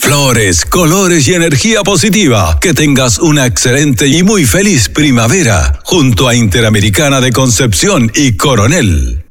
Flores, colores y energía positiva. Que tengas una excelente y muy feliz primavera junto a Interamericana de Concepción y Coronel.